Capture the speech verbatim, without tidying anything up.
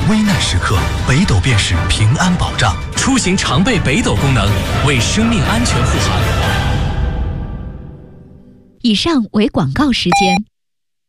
危难时刻，北斗便是平安保障。 出行常备北斗功能，为生命安全护航。 以上为广告时间。